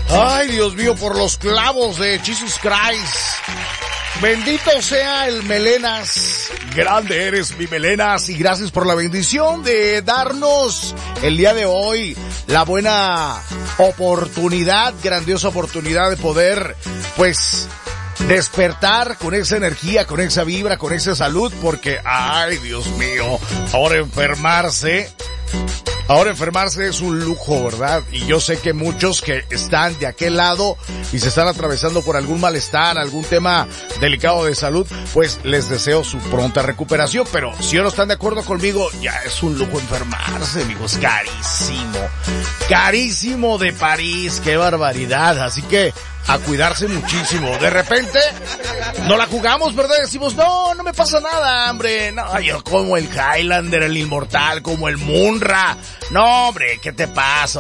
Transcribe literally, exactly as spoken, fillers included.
Ay, Dios mío, por los clavos de Jesus Christ. Bendito sea el Melenas. Grande eres, mi Melenas. Y gracias por la bendición de darnos el día de hoy la buena oportunidad, grandiosa oportunidad de poder, pues, despertar con esa energía, con esa vibra, con esa salud, porque, ay, Dios mío, ahora enfermarse, ahora enfermarse es un lujo, ¿verdad? Y yo sé que muchos que están de aquel lado y se están atravesando por algún malestar, algún tema delicado de salud, pues les deseo su pronta recuperación, pero si no están de acuerdo conmigo, ya es un lujo enfermarse, amigos, carísimo, carísimo de París, qué barbaridad, así que a cuidarse muchísimo. De repente, no la jugamos, ¿verdad? Decimos, no, no me pasa nada, hombre. No, yo como el Highlander, el Inmortal, como el Munra. No, hombre, ¿qué te pasa?